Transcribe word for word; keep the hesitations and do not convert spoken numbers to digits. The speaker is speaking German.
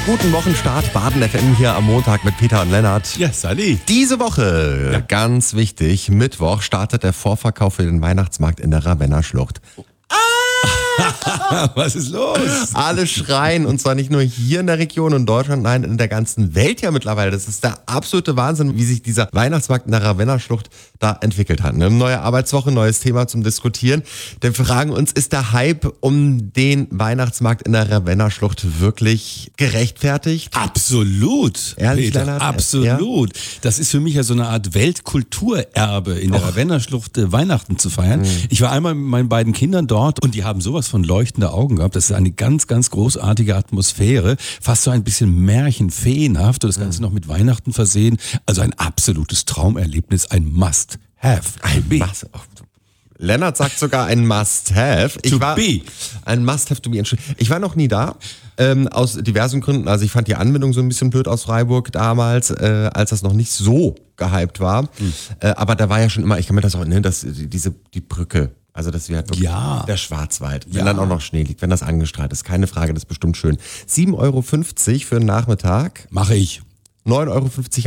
Guten Wochenstart, Baden F M hier am Montag mit Peter und Lennart. Ja, Sally. Diese Woche, Ja. ganz wichtig, Mittwoch startet der Vorverkauf für den Weihnachtsmarkt in der Ravenna-Schlucht. Was ist los? Alle schreien, und zwar nicht nur hier in der Region und Deutschland, nein, in der ganzen Welt ja mittlerweile. Das ist der absolute Wahnsinn, wie sich dieser Weihnachtsmarkt in der Ravenna-Schlucht da entwickelt hat. Eine neue Arbeitswoche, neues Thema zum Diskutieren. Denn wir fragen uns, ist der Hype um den Weihnachtsmarkt in der Ravenna-Schlucht wirklich gerechtfertigt? Absolut. Ehrlich, Peter, Lennart? absolut. Das ist für mich ja so eine Art Weltkulturerbe, in der Ravenna-Schlucht äh, Weihnachten zu feiern. Mhm. Ich war einmal mit meinen beiden Kindern dort und die haben sowas von leuchtende Augen gehabt. Das ist eine ganz, ganz großartige Atmosphäre. Fast so ein bisschen märchenfeenhaft und das Ganze noch mit Weihnachten versehen. Also ein absolutes Traumerlebnis, ein Must-Have. Ein Must. Oh, Lennart sagt sogar ein Must-Have. Ich To war be. Ein Must-Have to be. Ich war noch nie da. Ähm, aus diversen Gründen. Also ich fand die Anbindung so ein bisschen blöd aus Freiburg damals, äh, als das noch nicht so gehypt war. Mhm. Äh, aber da war ja schon immer, ich kann mir das auch, ne, das, diese, die Brücke. Also das wäre wirklich Ja. der Schwarzwald. Wenn Ja. dann auch noch Schnee liegt, wenn das angestrahlt ist. Keine Frage, das ist bestimmt schön. sieben Euro fünfzig für einen Nachmittag. Mache ich. neun Euro fünfzig